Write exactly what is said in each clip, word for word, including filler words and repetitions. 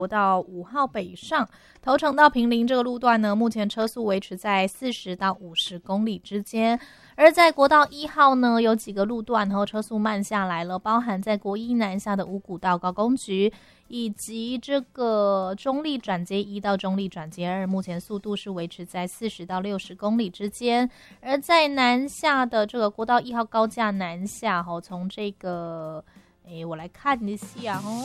国道五号北上头城到坪林这个路段呢，目前车速维持在四十到五十公里之间。而在国道一号呢，有几个路段后车速慢下来了，包含在国一南下的五股到高工局，以及这个中立转接一到中立转接二，目前速度是维持在四十到六十公里之间。而在南下的这个国道一号高架南下哦，从这个诶我来看一下哦。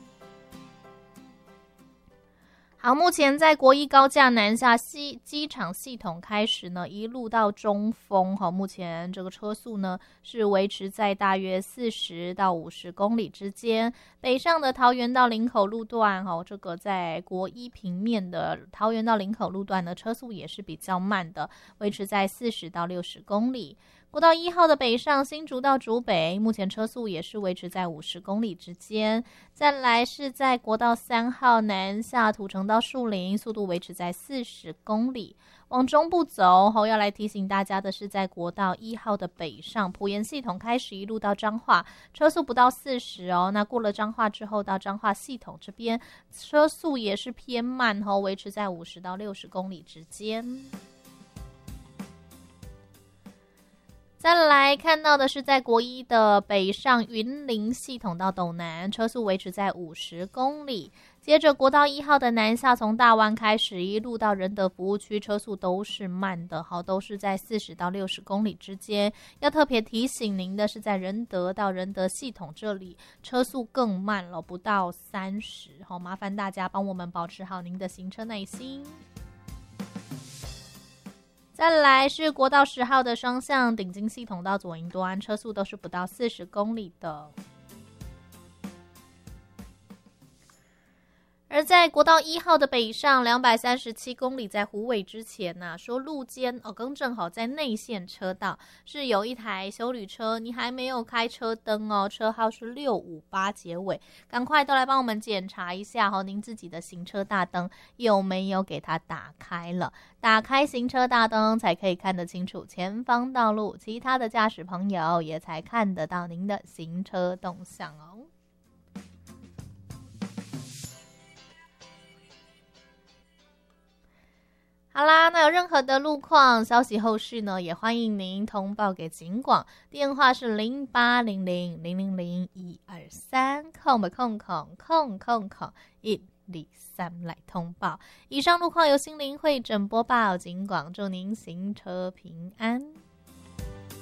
好，目前在国一高架南下机机场系统开始呢，一路到中丰，好，目前这个车速呢是维持在大约四十到五十公里之间。北上的桃园到林口路段，哈，这个在国一平面的桃园到林口路段呢，车速也是比较慢的，维持在四十到六十公里。国道一号的北上新竹到竹北，目前车速也是维持在五十公里之间。再来是在国道三号南下土城到树林，速度维持在四十公里。往中部走后，要来提醒大家的是，在国道一号的北上埔盐系统开始一路到彰化，车速不到四十哦。那过了彰化之后到彰化系统这边，车速也是偏慢哦，维持在五十到六十公里之间。再来看到的是在国一的北上云林系统到斗南，车速维持在五十公里。接着国道一号的南下，从大湾开始一路到仁德服务区，车速都是慢的，好，都是在四十到六十公里之间。要特别提醒您的是，在仁德到仁德系统这里，车速更慢了，不到三十，好，麻烦大家帮我们保持好您的行车耐心。再来是国道十号的双向顶金系统到左营端，车速都是不到四十公里的。而在国道一号的北上两百三十七公里，在虎尾之前呢、啊，说路肩哦，更正好在内线车道是有一台休旅车，你还没有开车灯哦，车号是六五八结尾，赶快都来帮我们检查一下哦，您自己的行车大灯有没有给它打开了？打开行车大灯才可以看得清楚前方道路，其他的驾驶朋友也才看得到您的行车动向哦。好啦，那有任何的路况消息后续呢，也欢迎您通报给警广，电话是零八零零零零零一二三空不空空空空空一二三来通报。以上路况由心灵会诊播报，警广祝您行车平安。